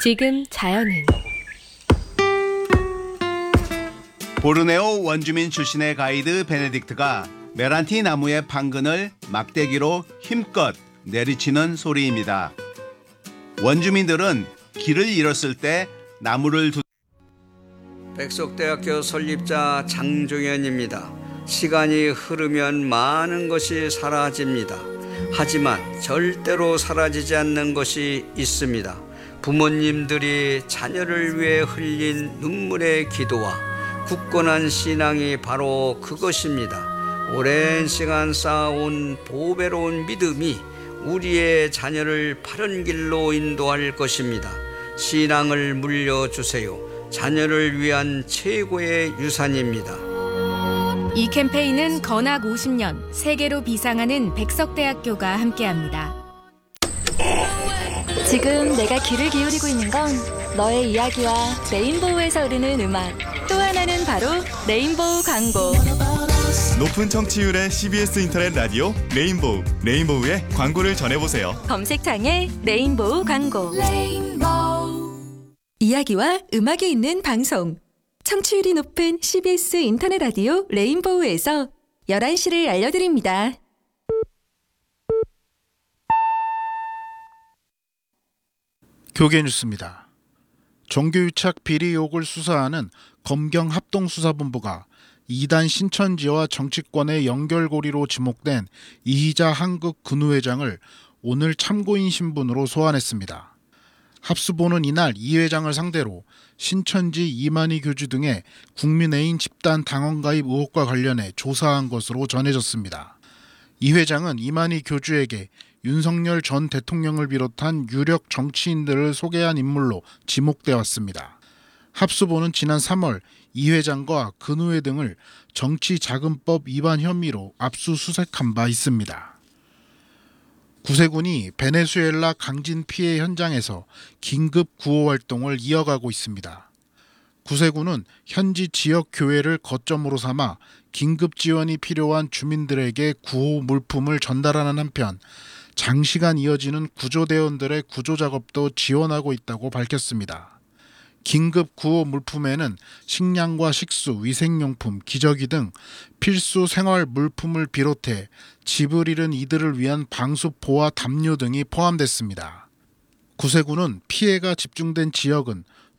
지금 자연은 보르네오 원주민 출신의 가이드 베네딕트가 메란티 나무의 판근을 막대기로 힘껏 내리치는 소리입니다. 원주민들은 길을 잃었을 때 나무를 백석대학교 설립자 장종현입니다. 시간이 흐르면 많은 것이 사라집니다. 하지만 절대로 사라지지 않는 것이 있습니다. 부모님들이 자녀를 위해 흘린 눈물의 기도와 굳건한 신앙이 바로 그것입니다. 오랜 시간 쌓아온 보배로운 믿음이 우리의 자녀를 바른 길로 인도할 것입니다. 신앙을 물려주세요. 자녀를 위한 최고의 유산입니다. 이 캠페인은 건학 50년 세계로 비상하는 백석대학교가 함께합니다. 지금 내가 귀를 기울이고 있는 건 너의 이야기와 레인보우에서 흐르는 음악, 또 하나는 바로 레인보우 광고. 높은 청취율의 CBS 인터넷 라디오 레인보우, 레인보우의 광고를 전해보세요. 검색창에 레인보우 광고. 이야기와 음악이 있는 방송. 청취율이 높은 CBS 인터넷 라디오 레인보우에서 11시를 알려드립니다. 교계 뉴스입니다. 종교유착 비리 의혹을 수사하는 검경합동수사본부가 이단 신천지와 정치권의 연결고리로 지목된 이희자 한국근우회장을 오늘 참고인 신분으로 소환했습니다. 합수본은 이날 이 회장을 상대로 신천지 이만희 교주 등의 국민애인 집단 당원 가입 의혹과 관련해 조사한 것으로 전해졌습니다. 이 회장은 이만희 교주에게 윤석열 전 대통령을 비롯한 유력 정치인들을 소개한 인물로 지목돼 왔습니다. 합수본은 지난 3월 이 회장과 근우회 등을 정치자금법 위반 혐의로 압수수색한 바 있습니다. 구세군이 베네수엘라 강진 피해 현장에서 긴급 구호 활동을 이어가고 있습니다. 구세군은 현지 지역 교회를 거점으로 삼아 긴급 지원이 필요한 주민들에게 구호 물품을 전달하는 한편 장시간 이어지는 구조대원들의 구조 작업도 지원하고 있다고 밝혔습니다. 긴급 구호 물품에는 식량과 식수, 위생용품, 기저귀 등 필수 생활 물품을 비롯해 집을 잃은 이들을 위한 방수포와 담요 등이 포함됐습니다. 구세군은 피해가 집중된 지역은